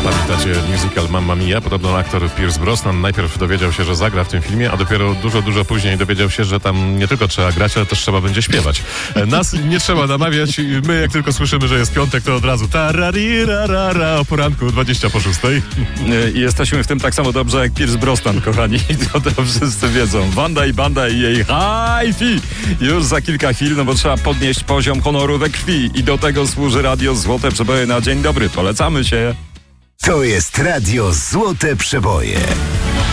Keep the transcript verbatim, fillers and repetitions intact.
Pamiętacie musical Mamma Mia? Podobno aktor Pierce Brosnan najpierw dowiedział się, że zagra w tym filmie, a dopiero dużo, dużo później dowiedział się, że tam nie tylko trzeba grać, ale też trzeba będzie śpiewać. Nas nie trzeba namawiać. My jak tylko słyszymy, że jest piątek, to od razu tararirarara o poranku dwadzieścia po szóstej. I jesteśmy w tym tak samo dobrze jak Pierce Brosnan, kochani. I to, to wszyscy wiedzą. Wanda i Banda i jej hi-fi. Już za kilka chwil, no bo trzeba podnieść poziom honoru we krwi. I do tego służy radio Złote Przeboje na dzień dobry. Polecamy się. To jest radio Złote Przeboje.